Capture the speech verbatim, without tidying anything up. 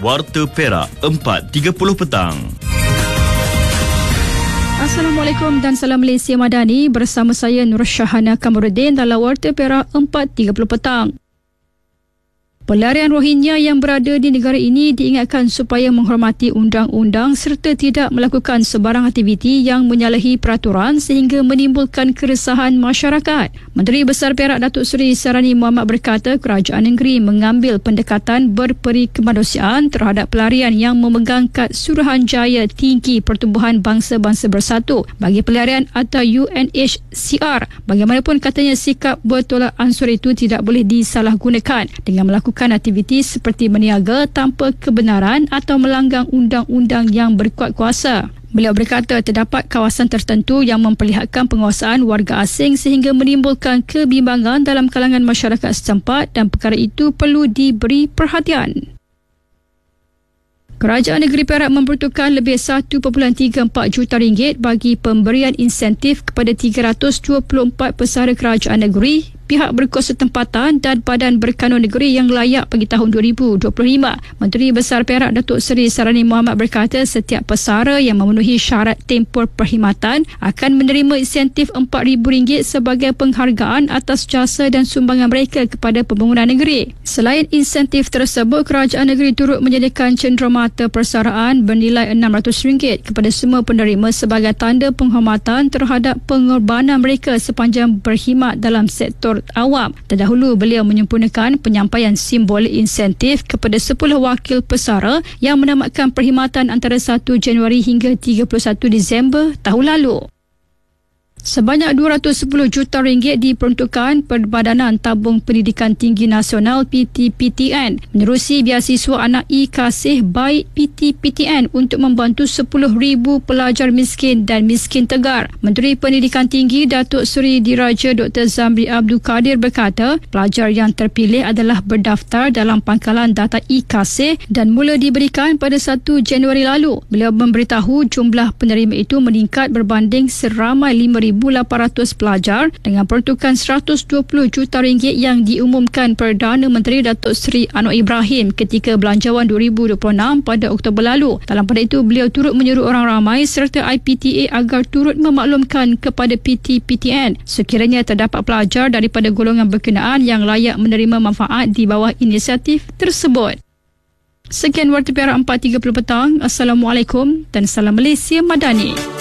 Warta Perak empat tiga puluh petang. Assalamualaikum dan salam Malaysia Madani. Bersama saya Nur Syahana Kamarudin dalam Warta Perak empat tiga puluh petang. Pelarian Rohingya yang berada di negara ini diingatkan supaya menghormati undang-undang serta tidak melakukan sebarang aktiviti yang menyalahi peraturan sehingga menimbulkan keresahan masyarakat. Menteri Besar Perak Datuk Seri Sarani Muhammad berkata kerajaan negeri mengambil pendekatan berperi kemanusiaan terhadap pelarian yang memegang kad Suruhanjaya Tinggi Pertubuhan Bangsa-Bangsa Bersatu bagi pelarian atau U N H C R. Bagaimanapun katanya sikap bertolak ansur itu tidak boleh disalahgunakan dengan melakukan aktiviti seperti meniaga tanpa kebenaran atau melanggar undang-undang yang berkuat kuasa. Beliau berkata terdapat kawasan tertentu yang memperlihatkan penguasaan warga asing sehingga menimbulkan kebimbangan dalam kalangan masyarakat setempat dan perkara itu perlu diberi perhatian. Kerajaan Negeri Perak memperuntukkan lebih satu perpuluhan tiga empat juta ringgit bagi pemberian insentif kepada tiga ratus dua puluh empat pesara kerajaan negeri, pihak berkuasa tempatan dan badan berkanun negeri yang layak bagi tahun dua ribu dua puluh lima. Menteri Besar Perak Datuk Seri Sarani Muhammad berkata setiap pesara yang memenuhi syarat tempur perkhidmatan akan menerima insentif empat ribu ringgit sebagai penghargaan atas jasa dan sumbangan mereka kepada pembangunan negeri. Selain insentif tersebut, kerajaan negeri turut menyediakan cenderamata persaraan bernilai enam ratus ringgit kepada semua penerima sebagai tanda penghormatan terhadap pengorbanan mereka sepanjang berkhidmat dalam sektor awam. Terdahulu beliau menyempurnakan penyampaian simbolik insentif kepada sepuluh wakil pesara yang menamatkan perkhidmatan antara satu Januari hingga tiga puluh satu Disember tahun lalu. Sebanyak dua ratus sepuluh juta ringgit diperuntukkan Perbadanan Tabung Pendidikan Tinggi Nasional P T P T N menerusi biasiswa anak I Kasih Baik P T P T N untuk membantu sepuluh ribu pelajar miskin dan miskin tegar. Menteri Pendidikan Tinggi Datuk Seri Diraja Doktor Zamri Abdul Kadir berkata pelajar yang terpilih adalah berdaftar dalam pangkalan data I Kasih dan mula diberikan pada satu Januari lalu. Beliau memberitahu jumlah penerima itu meningkat berbanding seramai lima ribu lapan ratus pelajar dengan peruntukan seratus dua puluh juta ringgit yang diumumkan Perdana Menteri Datuk Seri Anwar Ibrahim ketika Belanjawan dua ribu dua puluh enam pada Oktober lalu. Dalam pada itu, beliau turut menyuruh orang ramai serta I P T A agar turut memaklumkan kepada P T P T N sekiranya terdapat pelajar daripada golongan berkenaan yang layak menerima manfaat di bawah inisiatif tersebut. Sekian Warta Perak empat tiga puluh petang. Assalamualaikum dan salam Malaysia Madani.